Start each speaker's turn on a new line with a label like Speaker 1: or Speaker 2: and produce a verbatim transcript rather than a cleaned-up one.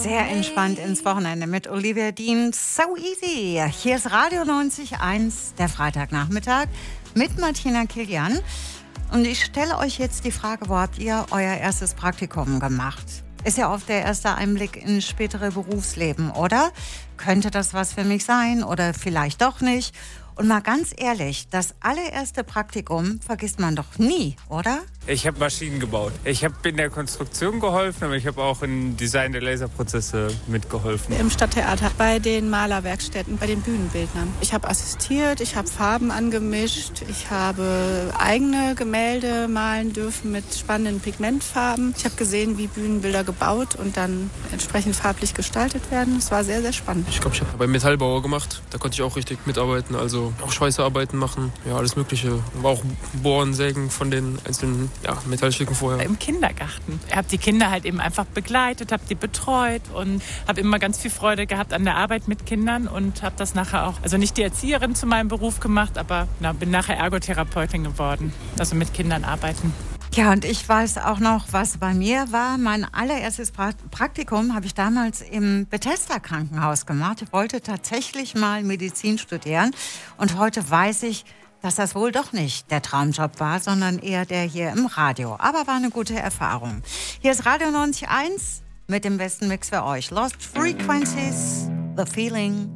Speaker 1: Sehr entspannt ins Wochenende mit Olivia Dean. So easy. Hier ist Radio neunzig Komma eins, der Freitagnachmittag mit Martina Kilian. Und ich stelle euch jetzt die Frage, wo habt ihr euer erstes Praktikum gemacht? Ist ja oft der erste Einblick ins spätere Berufsleben, oder? Könnte das was für mich sein oder vielleicht doch nicht? Und mal ganz ehrlich, das allererste Praktikum vergisst man doch nie, oder?
Speaker 2: Ich habe Maschinen gebaut. Ich habe in der Konstruktion geholfen, aber ich habe auch im Design der Laserprozesse mitgeholfen.
Speaker 3: Im Stadttheater, bei den Malerwerkstätten, bei den Bühnenbildnern. Ich habe assistiert, ich habe Farben angemischt, ich habe eigene Gemälde malen dürfen mit spannenden Pigmentfarben. Ich habe gesehen, wie Bühnenbilder gebaut und dann entsprechend farblich gestaltet werden. Es war sehr, sehr spannend.
Speaker 4: Ich glaube, ich habe beim Metallbauer gemacht. Da konnte ich auch richtig mitarbeiten, also auch Schweißarbeiten machen. Ja, alles Mögliche. War auch Bohren, Sägen von den einzelnen ja, Metallstücken vorher.
Speaker 5: Im Kindergarten. Ich habe die Kinder halt eben einfach begleitet, habe die betreut und habe immer ganz viel Freude gehabt an der Arbeit mit Kindern und habe das nachher auch, also nicht die Erzieherin zu meinem Beruf gemacht, aber na, bin nachher Ergotherapeutin geworden, also mit Kindern arbeiten.
Speaker 1: Ja, und ich weiß auch noch, was bei mir war. Mein allererstes pra- Praktikum habe ich damals im Bethesda-Krankenhaus gemacht. Ich wollte tatsächlich mal Medizin studieren. Und heute weiß ich, dass das wohl doch nicht der Traumjob war, sondern eher der hier im Radio. Aber war eine gute Erfahrung. Hier ist Radio neunzig Komma eins mit dem besten Mix für euch. Lost Frequencies, The Feeling.